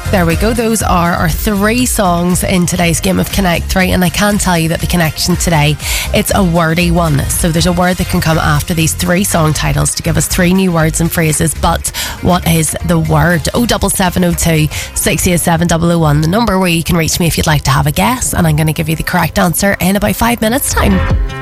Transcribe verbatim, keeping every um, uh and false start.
There we go. Those are our three songs in today's game of Connect three, and I can tell you that the connection today, it's a wordy one. So there's a word that can come after these three song titles to give us three new words and phrases. But what is the word? oh seven seven oh two, six eight seven double oh one, the number where you can reach me if you'd like to have a guess, and I'm going to give you the correct answer in about five minutes time.